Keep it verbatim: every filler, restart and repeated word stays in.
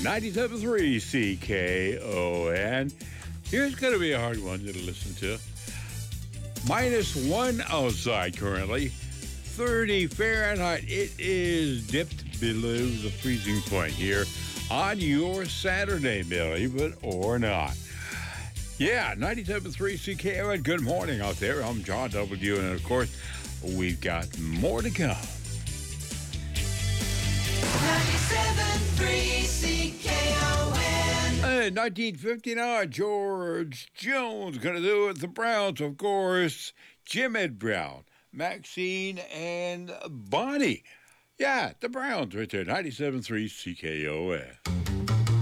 ninety-seven point three C K O N. Here's going to be a hard one to listen to. Minus one outside currently. thirty Fahrenheit. It is dipped below the freezing point here on your Saturday, believe it or not. Yeah, ninety-seven point three C K O N. Good morning out there. I'm John W. And, of course, we've got more to come. ninety-seven point three C K O N. Hey, nineteen fifty-nine, George Jones going to do it. The Browns, of course. Jim Ed Brown, Maxine, and Bonnie. Yeah, the Browns right there. ninety-seven point three C K O N.